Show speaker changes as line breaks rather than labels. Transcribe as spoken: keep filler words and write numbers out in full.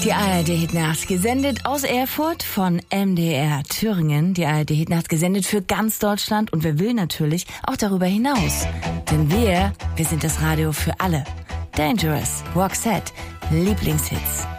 Die A R D-Hitnacht, gesendet aus Erfurt von M D R Thüringen. Die A R D-Hitnacht, gesendet für ganz Deutschland und wer will natürlich auch darüber hinaus. Denn wir, wir sind das Radio für alle. Dangerous, Roxette, Lieblingshits.